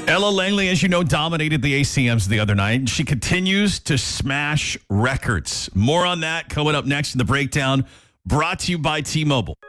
Ella Langley, as you know, dominated the ACMs the other night. She continues to smash records. More on that coming up next in the breakdown, brought to you by T-Mobile.